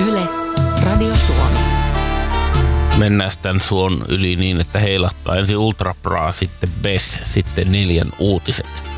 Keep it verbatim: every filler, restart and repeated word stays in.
Yle, Radio Suomi. Mennään tämän suon yli niin, että heilahtaa ensin Ultra Bra, sitten Bess, sitten Neljän uutiset.